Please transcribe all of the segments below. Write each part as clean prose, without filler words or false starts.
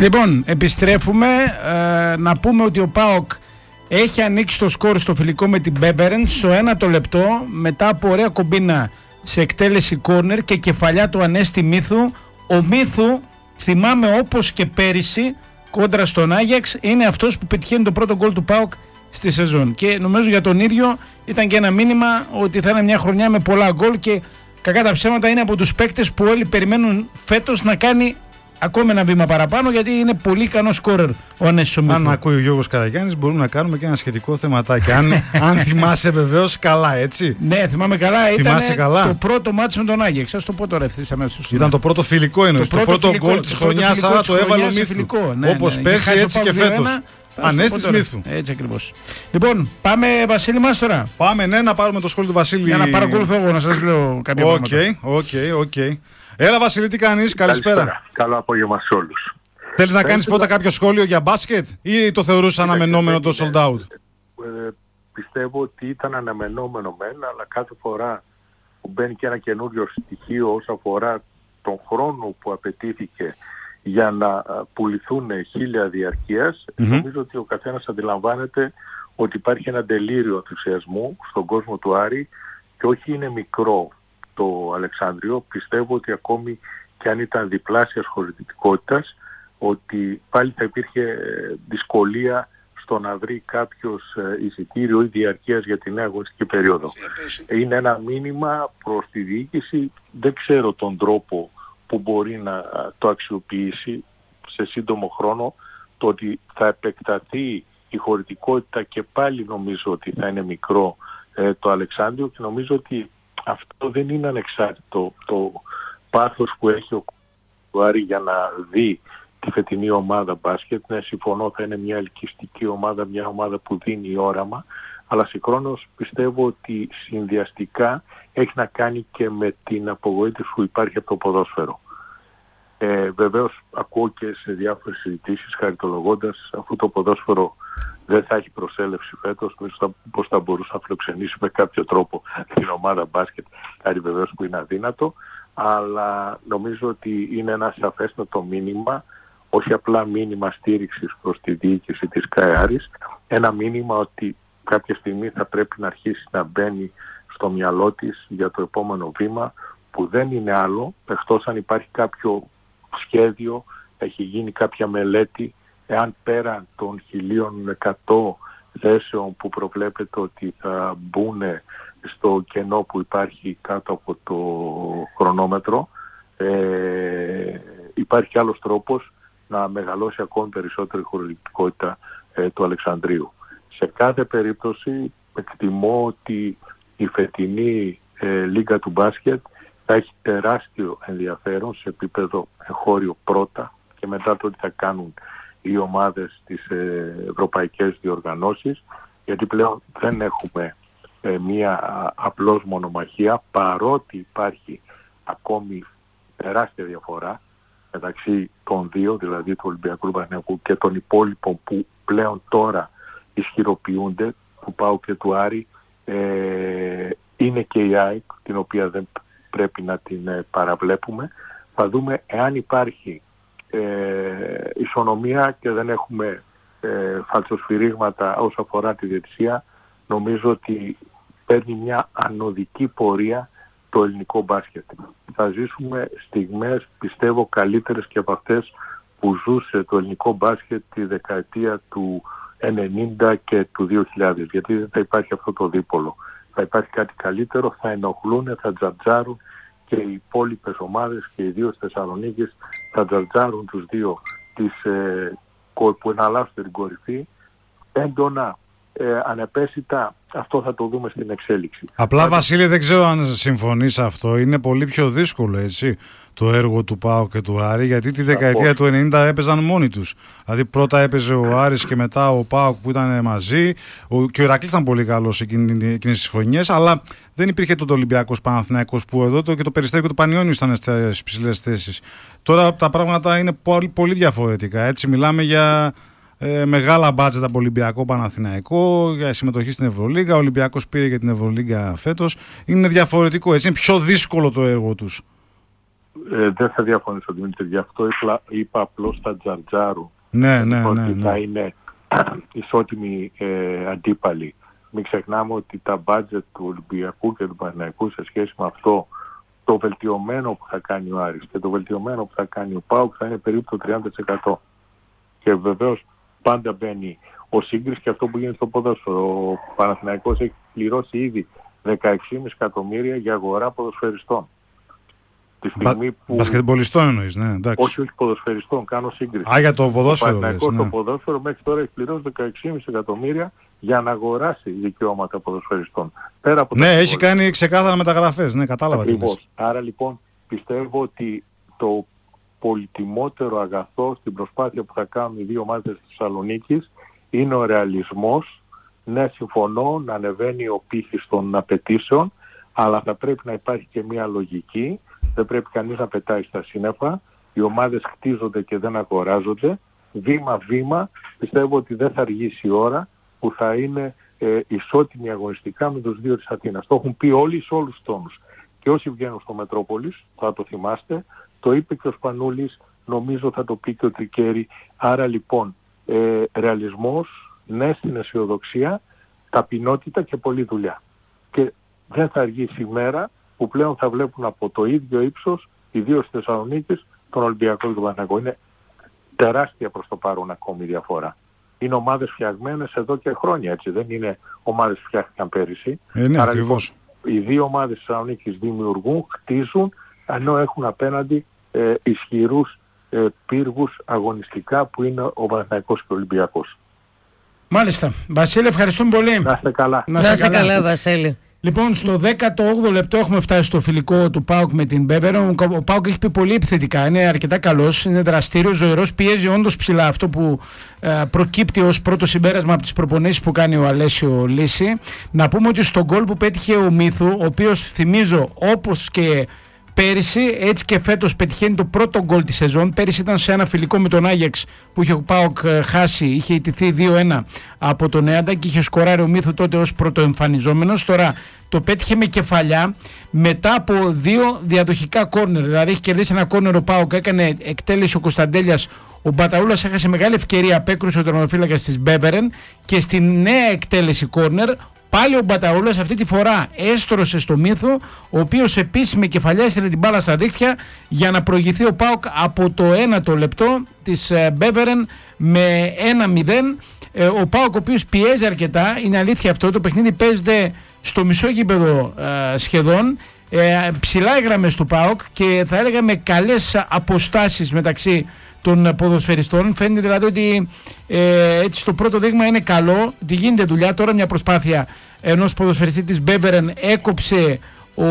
Λοιπόν, επιστρέφουμε. Να πούμε ότι ο ΠΑΟΚ έχει ανοίξει το σκορ στο φιλικό με την Μπέβερεν στο 1 λεπτό μετά από ωραία κομπίνα σε εκτέλεση κόρνερ και κεφαλιά του Ανέστη Μύθου. Ο Μύθου, θυμάμαι όπως και πέρυσι κόντρα στον Άγιαξ, είναι αυτός που πετυχαίνει το πρώτο γκολ του ΠΑΟΚ στη σεζόν. Και νομίζω για τον ίδιο ήταν και ένα μήνυμα ότι θα είναι μια χρονιά με πολλά γκολ και κακά τα ψέματα είναι από τους παίκτες που όλοι περιμένουν φέτος να κάνει ακόμη ένα βήμα παραπάνω, γιατί είναι πολύ ικανός σκόρερ ο Ανέσης ο Μύθου. Αν ακούει ο Γιώργος Καραγιάννης, μπορούμε να κάνουμε και ένα σχετικό θεματάκι. Αν θυμάσαι βεβαίως καλά, έτσι. Ναι, θυμάμαι καλά. Ήταν καλά. Το πρώτο μάτς με τον Άγιαξ. Ας το πω τώρα ευθύς αμέσως. Ήταν το πρώτο φιλικό εννοείς. Το πρώτο γκολ της χρονιάς, άρα το έβαλε ο Μύθου. Όπως πέρσι, έτσι και φέτος. Ανέστης Μύθου. Έτσι ακριβώς. Λοιπόν, πάμε Βασίλη μας τώρα. Πάμε, ναι, να πάρουμε το σχόλιο του Βασίλη. Για να παρακολουθώ εγώ, να σας λέω κάποια πράγματα. Οκ. Έλα Βασίλη, τι κάνεις, καλησπέρα. Καλό απόγευμα σε όλους. Θέλεις να κάνεις πρώτα κάποιο σχόλιο για μπάσκετ ή το θεωρούσες αναμενόμενο το sold out? Πιστεύω ότι ήταν αναμενόμενο αλλά κάθε φορά που μπαίνει και ένα καινούριο στοιχείο όσον αφορά τον χρόνο που απαιτήθηκε για να πουληθούν 1000 διαρκείας, νομίζω ότι ο καθένας αντιλαμβάνεται ότι υπάρχει ένα τελείριο ενθουσιασμού στον κόσμο του Άρη και όχι είναι μικρό το Αλεξάνδριο. Πιστεύω ότι ακόμη και αν ήταν διπλάσιας χωρητικότητας, ότι πάλι θα υπήρχε δυσκολία στο να βρει κάποιος εισιτήριο ή διαρκείας για την νέα αγωνιστική περίοδο. Είναι ένα μήνυμα προς τη διοίκηση, δεν ξέρω τον τρόπο που μπορεί να το αξιοποιήσει σε σύντομο χρόνο. Το ότι θα επεκταθεί η χωρητικότητα και πάλι νομίζω ότι θα είναι μικρό το Αλεξάνδριο, και νομίζω ότι αυτό δεν είναι ανεξάρτητο το πάθος που έχει ο Άρη για να δει τη φετινή ομάδα μπάσκετ. Ναι, συμφωνώ, θα είναι μια ελκυστική ομάδα, μια ομάδα που δίνει όραμα, αλλά συγχρόνως πιστεύω ότι συνδυαστικά έχει να κάνει και με την απογοήτευση που υπάρχει από το ποδόσφαιρο. Βεβαίως ακούω και σε διάφορες συζητήσεις χαριτολογώντας, αφού το ποδόσφαιρο δεν θα έχει προσέλευση φέτος, πώς θα μπορούσε να φιλοξενήσει με κάποιο τρόπο την ομάδα μπάσκετ, κάτι βεβαίως που είναι αδύνατο, αλλά νομίζω ότι είναι ένα σαφέστατο μήνυμα, όχι απλά μήνυμα στήριξης προς τη διοίκηση της ΚΑΕ Άρης, ένα μήνυμα ότι κάποια στιγμή θα πρέπει να αρχίσει να μπαίνει στο μυαλό της για το επόμενο βήμα, που δεν είναι άλλο, εκτός αν υπάρχει κάποιο σχέδιο, έχει γίνει κάποια μελέτη, εάν πέραν των 1100 θέσεων που προβλέπεται ότι θα μπουν στο κενό που υπάρχει κάτω από το χρονόμετρο, υπάρχει άλλος τρόπος να μεγαλώσει ακόμη περισσότερη χωρητικότητα του Αλεξανδρίου. Σε κάθε περίπτωση εκτιμώ ότι η φετινή λίγα του μπάσκετ θα έχει τεράστιο ενδιαφέρον σε επίπεδο εγχώριο πρώτα, και μετά το τι θα κάνουν οι ομάδες στις ευρωπαϊκές διοργανώσεις, γιατί πλέον δεν έχουμε μία απλώς μονομαχία, παρότι υπάρχει ακόμη τεράστια διαφορά μεταξύ των δύο, δηλαδή του Ολυμπιακού Παναθηναϊκού και των υπόλοιπων που πλέον τώρα ισχυροποιούνται, του ΠΑΟΚ και του Άρη. Είναι και η ΑΕΚ, την οποία δεν πρέπει να την παραβλέπουμε. Θα δούμε εάν υπάρχει ισονομία και δεν έχουμε φαλτσοσφυρίγματα όσο αφορά τη διαιτησία. Νομίζω ότι παίρνει μια ανωδική πορεία το ελληνικό μπάσκετ. Θα ζήσουμε στιγμές, πιστεύω, καλύτερες και από αυτές που ζούσε το ελληνικό μπάσκετ τη δεκαετία του 90 και του 2000, γιατί δεν θα υπάρχει αυτό το δίπολο. Θα υπάρχει κάτι καλύτερο, θα ενοχλούν, θα τζατζάρουν και οι υπόλοιπες ομάδες, και οι δύο της Θεσσαλονίκης θα τζατζάρουν τους δύο που εναλλάσσουν την κορυφή έντονα, ανεπαίσθητα. Αυτό θα το δούμε στην εξέλιξη. Απλά Βασίλη, δεν ξέρω αν συμφωνείς αυτό. Είναι πολύ πιο δύσκολο, έτσι, το έργο του ΠΑΟΚ και του Άρη, γιατί τη δεκαετία του 90 έπαιζαν μόνοι τους. Δηλαδή πρώτα έπαιζε ο Άρης και μετά ο ΠΑΟΚ που ήταν μαζί, και ο Ηρακλής ήταν πολύ καλός εκείνες τις χρονιές, αλλά δεν υπήρχε τότε Ολυμπιακός Παναθηναϊκός που εδώ και το Περιστέρι και το Πανιόνιο ήταν στις ψηλές θέσεις. Τώρα τα πράγματα είναι πολύ διαφορετικά, έτσι. Μιλάμε για μεγάλα μπάτζετ από Ολυμπιακό Παναθηναϊκό, για συμμετοχή στην Ευρωλίγκα. Ο Ολυμπιακός πήρε και την Ευρωλίγκα φέτος. Είναι διαφορετικό, έτσι. Είναι πιο δύσκολο το έργο τους. Δεν θα διαφωνήσω, Δημήτρη, γι' αυτό είπα απλώς τα Τζαρτζάρου. Ναι. Θα είναι ισότιμοι αντίπαλοι. Μην ξεχνάμε ότι τα μπάτζετ του Ολυμπιακού και του Παναθηναϊκού σε σχέση με αυτό, το βελτιωμένο που θα κάνει ο Άρης και το βελτιωμένο που θα κάνει ο ΠΑΟΚ θα είναι περίπου το 30%. Και βεβαίως πάντα μπαίνει ο σύγκριση και αυτό που γίνεται στο ποδόσφαιρο. Ο Παναθηναϊκός έχει πληρώσει ήδη 16,5 εκατομμύρια για αγορά ποδοσφαιριστών. Τη στιγμή που... Μπασκετμπολιστών εννοείς, ναι, εντάξει. Όχι ποδοσφαιριστών, κάνω σύγκριση. Για το ποδόσφαιρο. Ο Παναθηναϊκός το ποδόσφαιρο μέχρι τώρα έχει πληρώσει 16,5 εκατομμύρια για να αγοράσει δικαιώματα ποδοσφαιριστών. Πέρα από έχει κάνει ξεκάθαρα μεταγραφές, ναι, κατάλαβα τι λες. Άρα λοιπόν πιστεύω ότι το πολυτιμότερο αγαθό στην προσπάθεια που θα κάνουν οι δύο ομάδες της Θεσσαλονίκης είναι ο ρεαλισμός. Ναι, συμφωνώ να ανεβαίνει ο πύχης των απαιτήσεων, αλλά θα πρέπει να υπάρχει και μια λογική. Δεν πρέπει κανείς να πετάει στα σύννεφα. Οι ομάδες χτίζονται και δεν αγοράζονται. Βήμα-βήμα πιστεύω ότι δεν θα αργήσει η ώρα που θα είναι ισότιμοι αγωνιστικά με τους δύο της Αθήνας. Το έχουν πει όλοι σε όλους τους τόνους. Και όσοι βγαίνουν στο Μετρόπολης, θα το θυμάστε, το είπε και ο Σπανούλης, νομίζω θα το πει και ο Τρικέρι. Άρα λοιπόν, ρεαλισμός, ναι στην αισιοδοξία, ταπεινότητα και πολλή δουλειά. Και δεν θα αργήσει η μέρα που πλέον θα βλέπουν από το ίδιο ύψος, ιδίως στη Θεσσαλονίκη, τον Ολυμπιακό και τον Παναθηναϊκό. Είναι τεράστια προς το παρόν ακόμη διαφορά. Είναι ομάδες φτιαγμένες εδώ και χρόνια, έτσι. Δεν είναι ομάδες που φτιάχτηκαν πέρυσι. Ναι, άρα ακριβώς. Λοιπόν, οι δύο ομάδες της Θεσσαλονίκης δημιουργούν, χτίζουν, ενώ έχουν απέναντι ισχυρούς πύργους αγωνιστικά που είναι ο Παναθηναϊκός και ο Ολυμπιακός. Μάλιστα. Βασίλη, ευχαριστούμε πολύ. Να είστε καλά. Να είστε καλά, Βασίλη. Λοιπόν, στο 18ο λεπτό έχουμε φτάσει στο φιλικό του ΠΑΟΚ με την Μπέβερον. Ο ΠΑΟΚ έχει πει πολύ επιθετικά, είναι αρκετά καλός, είναι δραστήριος, ζωηρός, πιέζει όντως ψηλά, αυτό που προκύπτει ως πρώτο συμπέρασμα από τις προπονήσεις που κάνει ο Αλέσιο Λύση. Να πούμε ότι στο γκολ που πέτυχε ο Μίθου, ο οποίος θυμίζω όπως και πέρυσι, έτσι και φέτος πετυχαίνει το πρώτο γκολ της σεζόν. Πέρυσι ήταν σε ένα φιλικό με τον Άγιαξ που είχε ο ΠΑΟΚ χάσει, είχε ιτηθεί 2-1 από τον Έαντα και είχε σκοράρει ο Μίθου τότε ως πρωτοεμφανιζόμενος. Τώρα το πέτυχε με κεφαλιά μετά από δύο διαδοχικά κόρνερ. Δηλαδή έχει κερδίσει ένα κόρνερ ο ΠΑΟΚ, έκανε εκτέλεση ο Κωνσταντέλιας. Ο Μπαταούλας έχασε μεγάλη ευκαιρία, απέκρουσε ο τερματοφύλακας της Μπέβερεν και στη νέα εκτέλεση κόρνερ πάλι ο Μπαταούλας αυτή τη φορά έστρωσε στο Μίθο, ο οποίος επίσης με κεφαλιά έστειλε την μπάλα στα δίχτυα για να προηγηθεί ο ΠΑΟΚ από το 1ο λεπτό της Μπέβερεν με 1-0. Ο ΠΑΟΚ ο οποίος πιέζει αρκετά, είναι αλήθεια αυτό, το παιχνίδι παίζεται στο μισό γήπεδο σχεδόν, ψηλά οι γραμμές του ΠΑΟΚ και θα έλεγα με καλές αποστάσεις μεταξύ των ποδοσφαιριστών. Φαίνεται δηλαδή ότι έτσι το πρώτο δείγμα είναι καλό, ότι γίνεται δουλειά. Τώρα μια προσπάθεια ενός ποδοσφαιριστή της Μπέβερεν έκοψε ο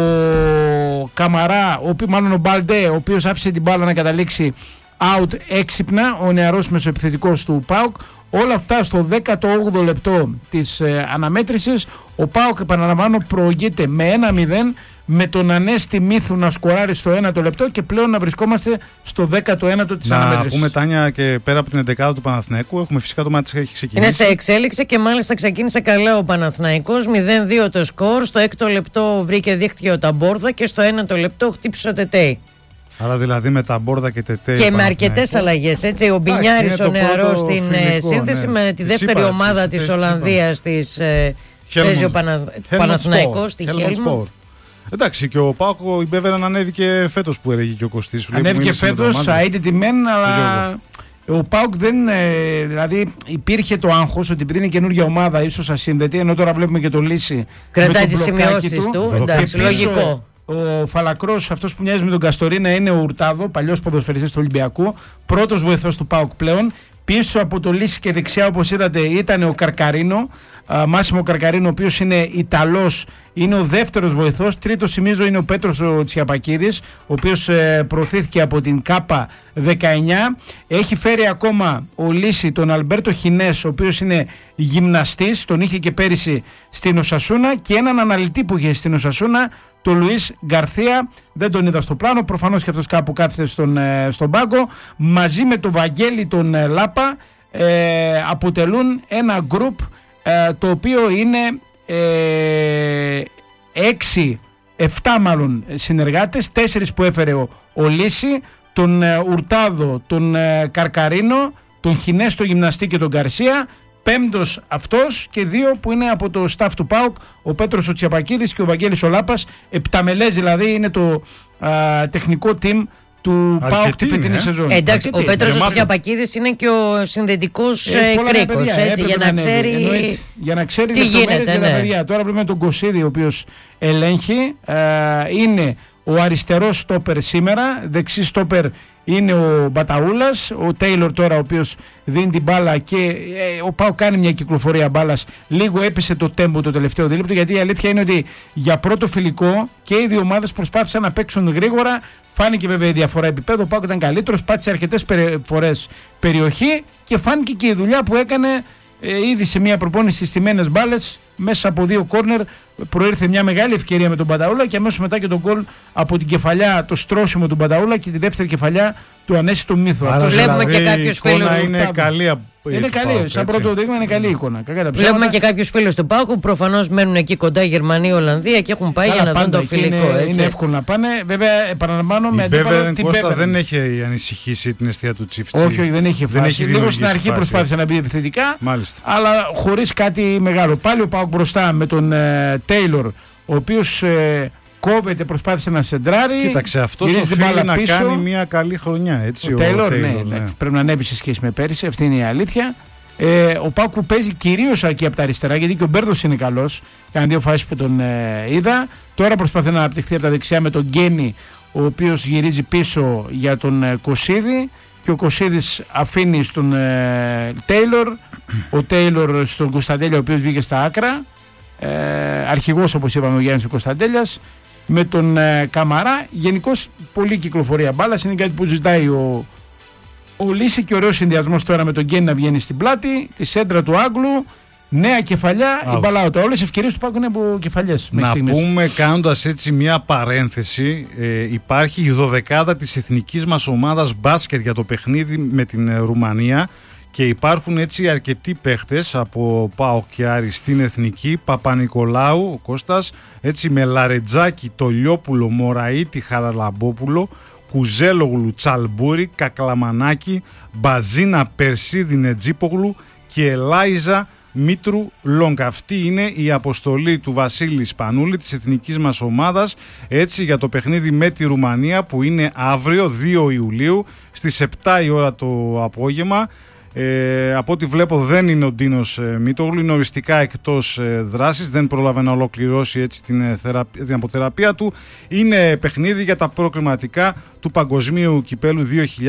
Καμαρά, μάλλον ο Μπαλντέ, ο οποίος άφησε την μπάλα να καταλήξει out έξυπνα, ο νεαρός μεσοεπιθετικός του ΠΑΟΚ. Όλα αυτά στο 18ο λεπτό της αναμέτρησης. Ο ΠΑΟΚ, επαναλαμβάνω, προηγείται με 1-0 με τον Ανέστη Μίθου να σκοράρει στο 1ο λεπτό και πλέον να βρισκόμαστε στο 19ο της αναμέτρησης. Να πούμε, Τάνια, και πέρα από την 11η του Παναθηναϊκού έχουμε φυσικά το μάτι έχει ξεκινήσει. Είναι σε εξέλιξη και μάλιστα ξεκίνησε καλά ο Παναθηναϊκός. 0-2 το σκορ. Στο 6ο λεπτό βρήκε δίχτυο τα Μπόρδα και στο 1ο λεπτό χτύπησε ο Τετέι. Άρα δηλαδή με τα Μπόρδα και Τετέι. Και με αρκετές αλλαγές. Ο Μπινιάρης ο νεαρός στην σύνθεση, ναι, με τη δεύτερη ομάδα της Ολλανδίας παίζει ο Παναθηναϊκός στη Χέλμο. Εντάξει, και ο ΠΑΟΚ, η Μπέβερεν ανέβηκε φέτος που έλεγε και ο Κωστής. Ανέβηκε φέτος, αίτητη μεν, αλλά ο ΠΑΟΚ δεν. Δηλαδή υπήρχε το άγχος ότι επειδή είναι καινούργια ομάδα, ίσως ασύνδετη, ενώ τώρα βλέπουμε και το Λύση. Κρατάει τις σημειώσεις του. Εντάξει, λογικό. Ο Φαλακρός, αυτός που μοιάζει με τον Καστορίνα, είναι ο Ουρτάδο, παλιός ποδοσφαιριστής του Ολυμπιακού, πρώτος βοηθός του ΠΑΟΚ πλέον. Πίσω από το Λύση και δεξιά, όπως είδατε, ήταν ο Καρκαρίνο, Μάσιμο Καρκαρίνο, ο οποίος είναι Ιταλός, είναι ο δεύτερος βοηθός. Τρίτος, θυμίζω, είναι ο Πέτρος ο Τσιαπακίδης, ο οποίος προωθήθηκε από την ΚΑΠΑ 19. Έχει φέρει ακόμα ο Λύση τον Αλμπέρτο Χινές, ο οποίος είναι γυμναστής, τον είχε και πέρυσι στην Οσασούνα, και έναν αναλυτή που είχε στην Οσασούνα, τον Λουίς Γκαρθία. Δεν τον είδα στο πλάνο, προφανώς και αυτός κάπου κάθεται στον πάγκο. Μαζί με τον Βαγγέλη τον Λάπα αποτελούν ένα γκρουπ το οποίο είναι 6 7 μάλλον συνεργάτες, 4 που έφερε ο Λύση, τον Ουρτάδο, τον Καρκαρίνο, τον Χινέστο γυμναστή και τον Γκαρσία, 5ος αυτός και 2 που είναι από το staff του ΠΑΟΚ, ο Πέτρος ο Τσιαπακίδης και ο Βαγγέλης ο Λάπας, 7μελές δηλαδή είναι το τεχνικό team του ΠΑΟΚ τη φετινή σεζόν. Εντάξει, ο Πέτρος ο Τσιαπακίδης είναι και ο συνδετικός κρίκος, για να ξέρει τι γίνεται. Τα παιδιά. Τώρα βλέπουμε τον Κωσίδη, ο οποίος ελέγχει, είναι ο αριστερός στόπερ σήμερα, δεξί στόπερ είναι ο Μπαταούλας, ο Τέιλορ τώρα ο οποίος δίνει την μπάλα και ο ΠΑΟΚ κάνει μια κυκλοφορία μπάλας. Λίγο έπεσε το τέμπο το τελευταίο δίλεπτο, γιατί η αλήθεια είναι ότι για πρώτο φιλικό και οι δύο ομάδες προσπάθησαν να παίξουν γρήγορα. Φάνηκε βέβαια η διαφορά επίπεδου, ο ΠΑΟΚ ήταν καλύτερος, πάτησε αρκετές φορές περιοχή και φάνηκε και η δουλειά που έκανε ήδη σε μια προπόνηση στις στιμένες μπάλες. Μέσα από 2 κόρνερ προήρθε μια μεγάλη ευκαιρία με τον Μπαταούλα και αμέσως μετά και τον γκολ από την κεφαλιά, το στρώσιμο του Μπαταούλα και τη δεύτερη κεφαλιά του Ανέση του Μύθου. Βλέπουμε και κάποιους φίλους. Είναι καλή. Είναι καλή, σαν πρώτο δείγμα είναι καλή εικόνα. Βλέπουμε και κάποιους φίλους του ΠΑΟΚ που προφανώς μένουν εκεί κοντά, Γερμανία, Ολλανδία και έχουν πάει για να δουν το φιλικό. Είναι εύκολο να πάνε. Βέβαια, επαναλαμβάνω με αντίπαλο την Κώστα δεν έχει ανησυχήσει την αιστεία του Τσιφτσί. Όχι, δεν έχει φάση. Λίγο στην αρχή προσπάθησε να μπει επιθετικά, αλλά χωρίς κάτι μεγάλο. Πάλι ο ΠΑΟΚ μπροστά με τον Τέιλορ, ο οποίος κόβεται, προσπάθησε να σεντράρει. Κοίταξε, αυτός οφείλει να κάνει μια καλή χρονιά. Έτσι, ο Τέιλορ, ναι. Πρέπει να ανέβει σε σχέση με πέρυσι, αυτή είναι η αλήθεια. Ο ΠΑΟΚ που παίζει κυρίως εκεί από τα αριστερά, γιατί και ο Μπέρδος είναι καλός. Κάνει 2 φάσεις που τον είδα. Τώρα προσπαθεί να αναπτυχθεί από τα δεξιά με τον Γκένι, ο οποίος γυρίζει πίσω για τον Κωσίδη. Και ο Κωσίδης αφήνει στον Τέιλορ, ο Τέιλορ στον Κωνσταντέλια, ο οποίος βγήκε στα άκρα. Αρχηγός, όπως είπαμε, ο Γιάννης Κωνσταντέλιας, με τον Καμαρά. Γενικώς πολύ κυκλοφορία μπάλας, είναι κάτι που ζητάει ο Λύση και ωραίος συνδυασμός τώρα με τον Γκένι να βγαίνει στην πλάτη, τη σέντρα του Άγγλου, νέα κεφαλιά, η μπαλάωτα. Όλες οι ευκαιρίες του ΠΑΟΚ είναι από κεφαλιές. Να πούμε, κάνοντας έτσι μια παρένθεση, υπάρχει η 12η της εθνικής μας ομάδας μπάσκετ για το παιχνίδι με την Ρουμανία. Και υπάρχουν έτσι αρκετοί παίχτες από ΠΑΟΚ και Άρη στην εθνική. Παπα-Νικολάου, ο Κώστας, έτσι με Λαρετζάκη, Τολιόπουλο, Μωραΐτη, Χαραλαμπόπουλο, Κουζέλογλου, Τσαλμπούρη, Κακλαμανάκη, Μπαζίνα, Περσίδη, Νετζίπογλου και Ελάιζα Μήτρου Λόγκ. Αυτή είναι η αποστολή του Βασίλη Σπανούλη της εθνικής μας ομάδας, έτσι για το παιχνίδι με τη Ρουμανία που είναι αύριο 2 Ιουλίου στις 7 η ώρα το απόγευμα. Από ό,τι βλέπω δεν είναι ο Ντίνος Μήτογλου, είναι οριστικά εκτός δράσης, δεν πρόλαβε να ολοκληρώσει έτσι την αποθεραπεία του. Είναι παιχνίδι για τα προκριματικά του Παγκοσμίου Κυπέλου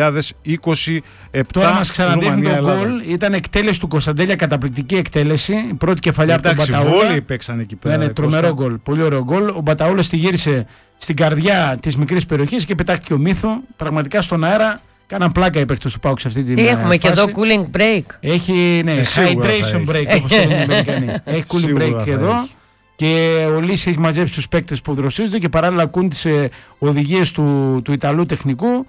2027. Τώρα μας ξαναδείχνει τον γκολ, ήταν εκτέλεση του Κωνσταντέλια, καταπληκτική εκτέλεση, η πρώτη κεφαλιά από τον Μπαταούλα. Βόλεϊ παίξαν εκεί πέρα. Ναι, τρομερό γκολ, πολύ ωραίο γκολ. Ο Μπαταούλας τη γύρισε στην καρδιά της μικρής περιοχής και πετάχτηκε ο Μύθο, πραγματικά στον αέρα. Κάναν πλάκα οι παίκτες του ΠΑΟΚ σε αυτή τη φάση. Έχουμε και εδώ cooling break. Έχει, ναι, hydration break, όπως το λένε οι Αμερικανοί. Έχει cooling break εδώ. Και ο Λύση έχει μαζέψει τους παίκτες που δροσίζονται και παράλληλα ακούν τις οδηγίες του Ιταλού τεχνικού.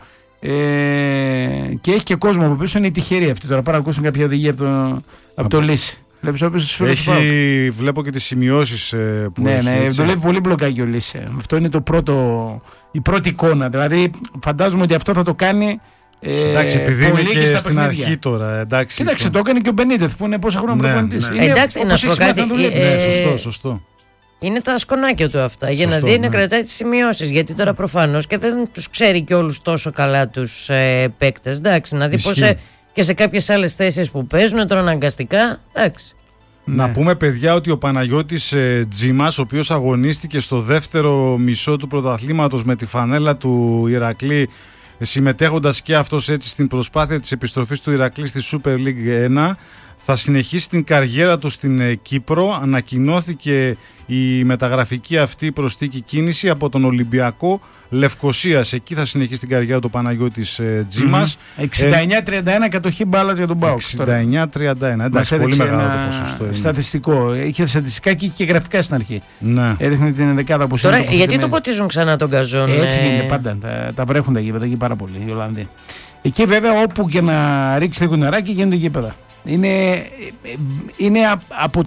Και έχει και κόσμο από πίσω. Είναι τυχεροί αυτοί τώρα. Πάρα να ακούσουν κάποια οδηγία από το Λύση. Βλέπω και τις σημειώσεις που έχει. Ναι, δουλεύει πολύ μπλοκάκι ο Λύση. Αυτό είναι η πρώτη εικόνα. Δηλαδή φαντάζομαι ότι αυτό θα το κάνει. Εντάξει, επειδή είναι και στην αρχή τώρα. Εντάξει, κοίταξε, το έκανε και ο Μπενίτεθ που είναι πόσα χρόνια προπονητής. Εντάξει, να σου πω κάτι. Σωστό. Είναι τα σκονάκια του αυτά. Για να δει να κρατάει τις σημειώσεις. Γιατί τώρα προφανώς και δεν τους ξέρει και όλους τόσο καλά τους παίκτες. Εντάξει, να δει πως και σε κάποιες άλλες θέσεις που παίζουν τώρα αναγκαστικά. Εντάξει. Να πούμε, παιδιά, ότι ο Παναγιώτης Τζίμας, ο οποίος αγωνίστηκε στο δεύτερο μισό του πρωταθλήματος με τη φανέλα του Ηρακλή, συμμετέχοντας και αυτός έτσι στην προσπάθεια της επιστροφής του Ηρακλή στη Super League 1, θα συνεχίσει την καριέρα του στην Κύπρο. Ανακοινώθηκε η μεταγραφική αυτή προστίκη κίνηση από τον Ολυμπιακό Λευκοσίας. Εκεί θα συνεχίσει την καριέρα του Παναγιώτης Τζίμας. 69-31 κατοχή μπάλας για τον ΠΑΟΚ. 69-31. Εντάξει, πολύ μεγάλο το ποσοστό. Στατιστικό. Είχε στατιστικά και είχε γραφικά στην αρχή. Ναι. Έδειχνε την δεκάδα που τώρα, γιατί το ποτίζουν ξανά τον Καζόν. Έτσι γίνεται πάντα. Τα βρέχουν τα γήπεδα εκεί πάρα πολύ οι Ολλανδοί. Εκεί βέβαια όπου και να ρίξει λίγο νεράκι γίνονται γήπεδα. Είναι από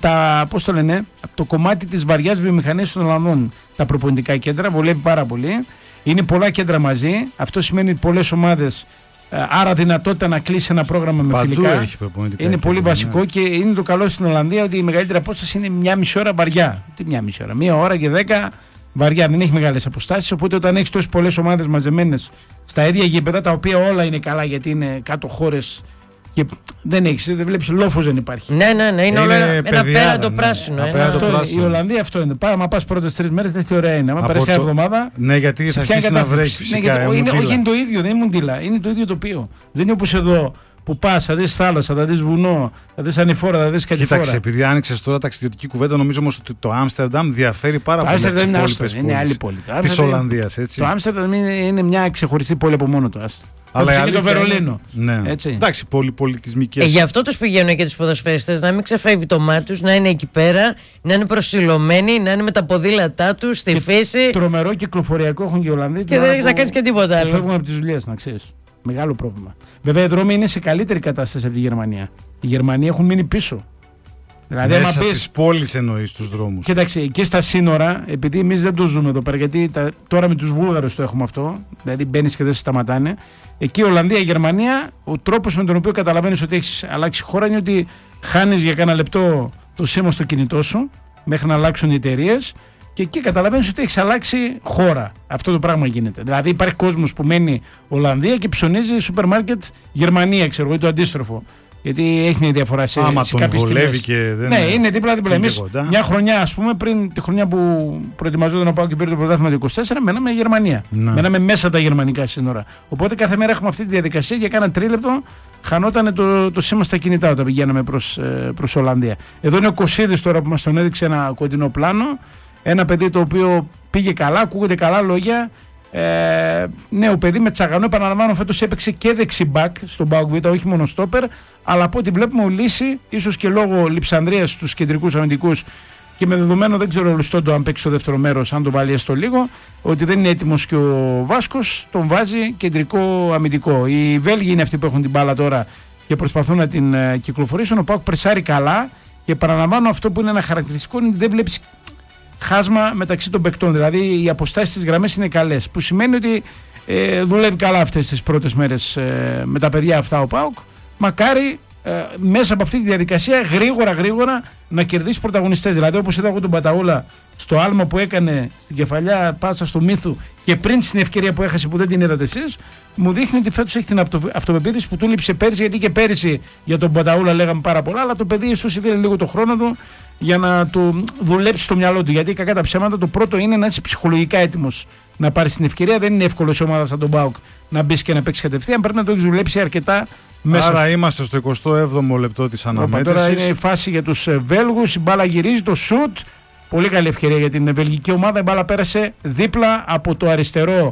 το κομμάτι της βαριάς βιομηχανίας των Ολλανδών τα προπονητικά κέντρα, βολεύει πάρα πολύ. Είναι πολλά κέντρα μαζί, αυτό σημαίνει πολλές ομάδες, άρα δυνατότητα να κλείσει ένα πρόγραμμα με φιλικά. Είναι πολύ βασικό και είναι το καλό στην Ολλανδία ότι η μεγαλύτερη απόσταση είναι 1,5 ώρα βαριά. Τι 1,5 ώρα, 1 ώρα και 10 βαριά, δεν έχει μεγάλες αποστάσεις. Οπότε όταν έχεις τόσες πολλές ομάδες μαζεμένες στα ίδια γήπεδα, τα οποία όλα είναι καλά γιατί είναι κάτω χώρες και δεν βλέπεις λόφος, δεν υπάρχει. Ναι, είναι όλα ένα πέραντο πράσινο. Η Ολλανδία αυτό είναι. Άμα πας πρώτες 3 μέρες, δεν τι ωραία είναι. Άμα περάσει κάποια εβδομάδα. Ναι, γιατί θα αρχίσει να βρέχει φυσικά. Όχι, είναι το ίδιο, δεν είναι μουντίλα. Είναι το ίδιο τοπίο. Δεν είναι όπως εδώ που πας, θα δεις θάλασσα, θα δεις βουνό, θα δεις ανηφόρα, θα δεις κατηφόρα. Κοίταξε, επειδή άνοιξες τώρα ταξιδιωτική κουβέντα, νομίζω όμως ότι το Άμστερνταμ διαφέρει πάρα πολύ. Το Άμστερνταμ είναι άλλη πόλη. Της Ολλανδίας, έτσι. Το Άμστερνταμ είναι μια ξεχωριστή πόλη από μόνο του. Αλλά και το Βερολίνο. Ναι. Εντάξει, πολυπολιτισμικές. Γι' αυτό τους πηγαίνουν και τους ποδοσφαιριστές, να μην ξεφεύγει το μάτι τους, να είναι εκεί πέρα, να είναι προσιλωμένοι, να είναι με τα ποδήλατά τους στη φύση. Τρομερό κυκλοφοριακό έχουν και οι Ολλανδοί. Και δεν έχεις να κάνεις και τίποτα άλλο. Φεύγουν από τις δουλειές, να ξέρεις. Μεγάλο πρόβλημα. Βέβαια, οι δρόμοι είναι σε καλύτερη κατάσταση από τη Γερμανία. Οι Γερμανοί έχουν μείνει πίσω. Δηλαδή, μέσα στις πόλεις εννοείς τους δρόμους. Κοίταξε, και στα σύνορα, επειδή εμείς δεν το ζούμε εδώ πέρα, γιατί τώρα με τους Βούλγαρους το έχουμε αυτό, δηλαδή μπαίνεις και δεν σε σταματάνε. Εκεί Ολλανδία, Γερμανία, ο τρόπος με τον οποίο καταλαβαίνεις ότι έχεις αλλάξει χώρα είναι ότι χάνεις για κάνα λεπτό το σήμα στο κινητό σου, μέχρι να αλλάξουν οι εταιρείες, και εκεί καταλαβαίνεις ότι έχεις αλλάξει χώρα. Αυτό το πράγμα γίνεται. Δηλαδή υπάρχει κόσμος που μένει Ολλανδία και ψωνίζει σούπερ μάρκετ Γερμανία, ξέρω εγώ, ή το αντίστροφο. Γιατί έχει μια διαφορά σε κάποιες τιμές. Ναι, είναι δίπλα-δίπλα. Εμείς μια χρονιά, ας πούμε, πριν τη χρονιά που προετοιμαζόταν να πάω και πήρε το πρωτάθλημα το 24, μέναμε Γερμανία. Ναι. Μέναμε μέσα τα γερμανικά σύνορα. Οπότε κάθε μέρα έχουμε αυτή τη διαδικασία. Για κάνα τρίλεπτο χανόταν το σήμα στα κινητά όταν πηγαίναμε προς Ολλανδία. Εδώ είναι ο Κωσίδης τώρα που μας τον έδειξε ένα κοντινό πλάνο. Ένα παιδί το οποίο πήγε καλά, ακούγονται καλά λόγια. Νέο παιδί με Τσαγανό, επαναλαμβάνω, φέτος έπαιξε και δεξιμπάκ στον ΠΑΟΚ Β, όχι μόνο στόπερ, αλλά από ό,τι βλέπουμε ο Λύση, ίσως και λόγω λειψανδρίας στους κεντρικούς αμυντικούς και με δεδομένο, δεν ξέρω ο Λουστόντο αν παίξει το δεύτερο μέρος, αν το βάλει έστω λίγο, ότι δεν είναι έτοιμος και ο Βάσκος, τον βάζει κεντρικό αμυντικό. Οι Βέλγοι είναι αυτοί που έχουν την μπάλα τώρα και προσπαθούν να την κυκλοφορήσουν. Ο ΠΑΟΚ πρεσάρει καλά και επαναλαμβάνω, αυτό που είναι ένα χαρακτηριστικό είναι ότι δεν βλέπεις χάσμα μεταξύ των παικτών. Δηλαδή οι αποστάσεις στις γραμμές είναι καλές. Που σημαίνει ότι δουλεύει καλά αυτές τις πρώτες μέρες με τα παιδιά αυτά ο ΠΑΟΚ. Μακάρι μέσα από αυτή τη διαδικασία γρήγορα να κερδίσει πρωταγωνιστές. Δηλαδή όπως είδα εγώ τον Παταούλα στο άλμα που έκανε στην κεφαλιά πάσα στο Μύθου και πριν στην ευκαιρία που έχασε που δεν την είδατε εσείς, μου δείχνει ότι φέτος έχει την αυτοπεποίθηση που του λείψε πέρυσι, γιατί και πέρυσι για τον Παταούλα λέγαμε πάρα πολλά, αλλά το παιδί ίσως ήθελε λίγο το χρόνο του για να το δουλέψει στο μυαλό του. Γιατί κακά τα ψέματα, το πρώτο είναι να είσαι ψυχολογικά έτοιμος να πάρει την ευκαιρία. Δεν είναι εύκολο σε ομάδα σαν τον ΠΑΟΚ να μπει και να παίξει κατευθείαν. Πρέπει να το έχει δουλέψει αρκετά μέσα. Άρα είμαστε στο 27ο λεπτό της αναμέτρησης. Τώρα είναι η φάση για τους Βέλγους. Η μπάλα γυρίζει, το σουτ. Πολύ καλή ευκαιρία για την βελγική ομάδα. Η μπάλα πέρασε δίπλα από το αριστερό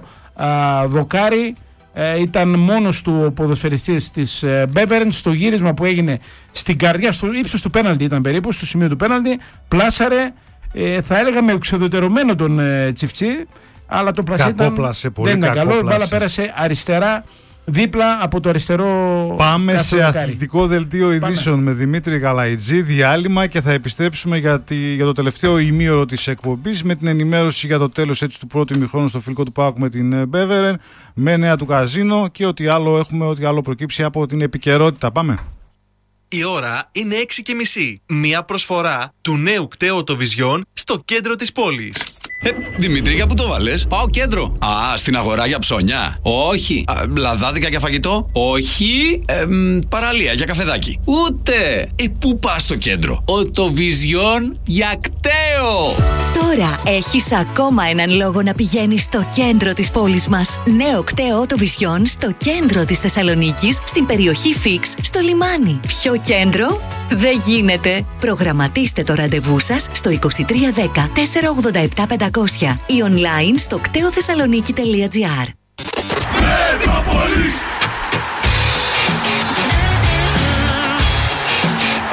δοκάρι. Ήταν μόνος του ο ποδοσφαιριστής της Μπέβερεν. Στο γύρισμα που έγινε στην καρδιά, στο ύψος του πέναλτι ήταν περίπου, στο σημείο του πέναλτι, πλάσαρε, θα έλεγα με εξοδετερωμένο τον Τσιφτσί, αλλά το πλασί δεν ήταν καλό. Η μπάλα πέρασε αριστερά, δίπλα από το αριστερό. Πάμε σε αθλητικό δελτίο ειδήσεων με Δημήτρη Γαλαϊτζή. Διάλειμμα και θα επιστρέψουμε για το τελευταίο ημίωρο της εκπομπής με την ενημέρωση για το τέλος έτσι του πρώτου ημιχρόνου στο φιλικό του ΠΑΟΚ με την Μπέβερεν, με νέα του καζίνο και ό,τι άλλο προκύψει από την επικαιρότητα. Πάμε. Η ώρα είναι 6:30. Μια προσφορά του νέου κταίου Οτοβιζιόν στο κέντρο της πόλης. Δημήτρη, για πού το βάλες? Πάω κέντρο. Α, στην αγορά για ψώνια. Όχι. Λαδάδικα για φαγητό. Όχι. Παραλία για καφεδάκι. Ούτε. Πού πας στο κέντρο? Οτοβιζιόν για κταίο. Τώρα έχεις ακόμα έναν λόγο να πηγαίνεις στο κέντρο της πόλης μας. Νέο κταίο Οτοβιζιόν στο κέντρο της Θεσσαλονίκης, στην περιοχή Φίξ, στο λιμάνι. Πιο κέντρο δεν γίνεται. Προγραμματίστε το ραντεβού σας στο 2310 487 500 ή online στο κτεοθεσσαλονίκη.gr.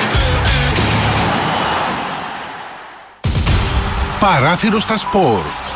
Παράθυρο στα σπορ.